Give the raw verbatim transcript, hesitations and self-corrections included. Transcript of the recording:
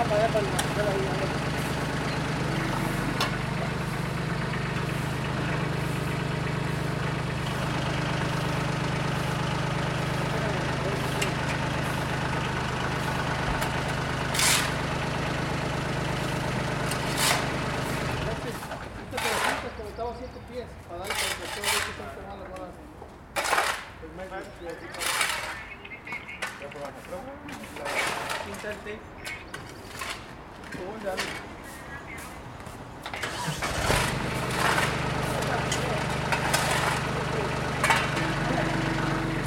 para allá, para la ahí. Conectaba siete pies para darle concepción de que son tomar las bolas. El medio pie. Ya probamos, ¿no? Intenté. Según ya.